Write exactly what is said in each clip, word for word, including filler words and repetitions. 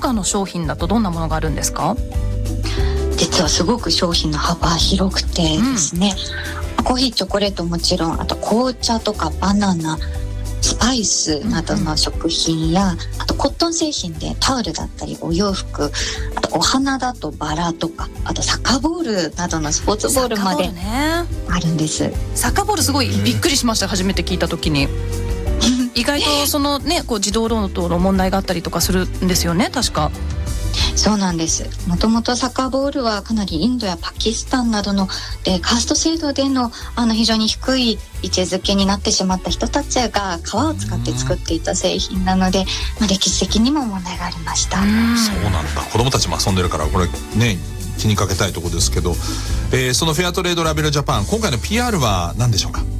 他の商品だとどんなものがあるんですか？ 実はすごく商品の幅広くてですね、うん、コーヒーチョコレートもちろん、あと紅茶とかバナナ、スパイスなどの食品や、うんうん、あとコットン製品でタオルだったりお洋服、あとお花だとバラとか、あとサッカーボールなどのスポーツボールまであるんです。 サッカーボールすごいびっくりしました、初めて聞いた時に意外とそのね、こう児童労働の問題があったりとかするんですよね、確か。 そうなんです。もともとサッカーボールはかなりインドやパキスタンなどのでカースト制度でのあの非常に低い位置づけになってしまった人たちが革を使って作っていた製品なので、まあ、歴史的にも問題がありました。 そうなんだ。子どもたちも遊んでるからこれね、気にかけたいところですけど、えー、そのフェアトレードラベルジャパン、今回の ピーアール は何でしょうか？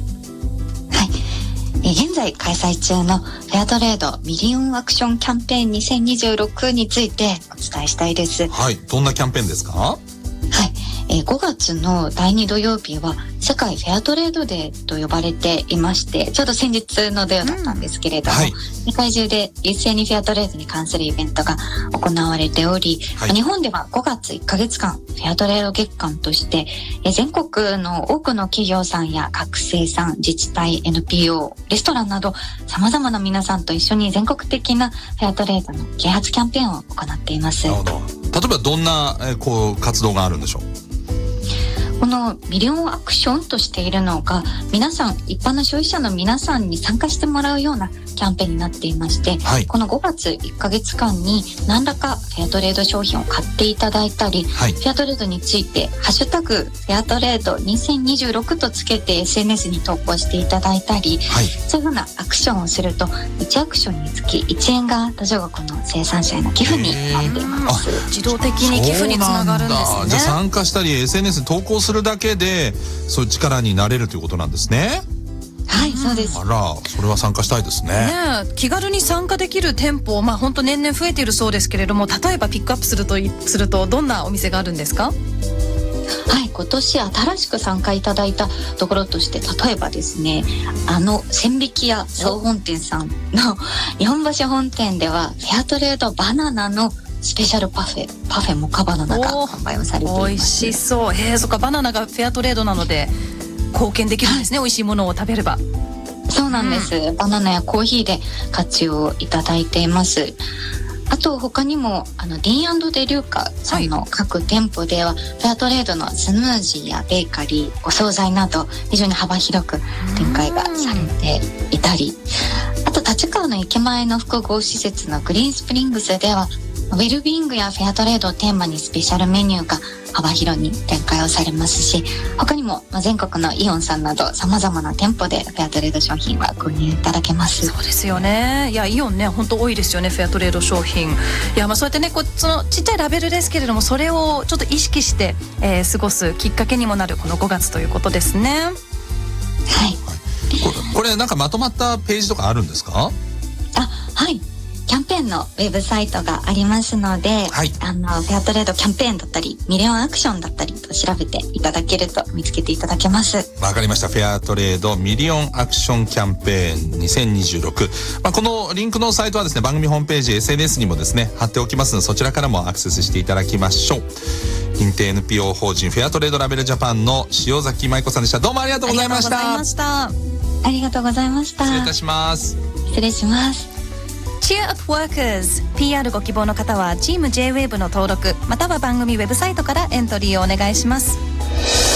現在開催中のフェアトレードミリオンアクションキャンペーンにせんにじゅうろくについてお伝えしたいです。 はい、どんなキャンペーンですか？ はい、えー、ごがつのだいに土曜日は世界フェアトレードデーと呼ばれていまして、ちょうど先日の土曜だったんですけれども、うん、はい、世界中で一斉にフェアトレードに関するイベントが行われており、はい、日本ではごがついっかげつかんフェアトレード月間として、えー、全国の多くの企業さんや学生さん、自治体、エヌピーオー、レストランなど様々な皆さんと一緒に全国的なフェアトレードの啓発キャンペーンを行っています。 なるほど。例えばどんな、えー、こう活動があるんでしょう？ このミリオンアクションとしているのが、皆さん一般の消費者の皆さんに参加してもらうようなキャンペーンになっていまして、はい、このごがついっかげつかんに何らかフェアトレード商品を買っていただいたり、はい、フェアトレードについてハッシュタグフェアトレードにせんにじゅうろくとつけて エスエヌエス に投稿していただいたり、はい、そういうふうなアクションをするといちアクションにつきいちえんが途上国の生産者への寄付になっています。 自動的に寄付につながるんですね。 じゃあ参加したり エスエヌエス に投稿するだけでそういう力になれるということなんですね。 はい、そうです。 あら、それは参加したいですね。 ねえ、気軽に参加できる店舗、まあ本当年々増えているそうですけれども、例えばピックアップするとするとどんなお店があるんですか？ はい、今年新しく参加いただいたところとして、例えばですね、あの千疋屋総本店さんの日本橋本店ではフェアトレードバナナのスペシャルパフェパフェモカバナナが販売をされています。 美味しそう。へえ、そっか、バナナがフェアトレードなので貢献できるんですね、はい、美味しいものを食べれば。 そうなんです、うん、バナナやコーヒーで活用いただいています。あと他にもあの ディーアンド デリューカさんの各店舗では、はい、フェアトレードのスムージーやベーカリー、お惣菜など非常に幅広く展開がされていたり、あと立川の駅前の複合施設のグリーンスプリングスではウェルビーイングやフェアトレードをテーマにスペシャルメニューが幅広に展開をされますし、他にも全国のイオンさんなど様々な店舗でフェアトレード商品は購入いただけます。 そうですよね。いや、イオンね、本当多いですよね、フェアトレード商品。いや、まあそうやってね、こうそのちっちゃいラベルですけれども、それをちょっと意識して、えー、過ごすきっかけにもなるこのごがつということですね。はい。 これ、これなんかまとまったページとかあるんですか？ あ、はい。キャンペーンのウェブサイトがありますので、はい、あのフェアトレードキャンペーンだったりミリオンアクションだったりと調べていただけると見つけていただけます。 わかりました。フェアトレードミリオンアクションキャンペーンにせんにじゅうろく、まあ、このリンクのサイトはですね、番組ホームページ エスエヌエス にもですね貼っておきますので、そちらからもアクセスしていただきましょう。認定 エヌピーオー 法人フェアトレードラベルジャパンの塩崎舞子さんでした。どうもありがとうございました。 ありがとうございました。 失礼いたします。 失礼します。 Cheer Up Workers ピーアール ご希望の方はチーム J-ウェーブ の登録または番組ウェブサイトからエントリーをお願いします。